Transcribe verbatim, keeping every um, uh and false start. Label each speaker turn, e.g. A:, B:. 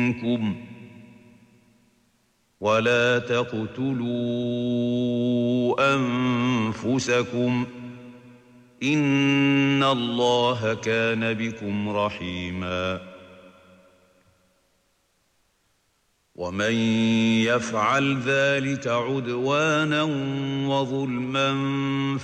A: منكم ولا تقتلوا أنفسكم إن الله كان بكم رحيما ومن يفعل ذلك عدوانا وظلما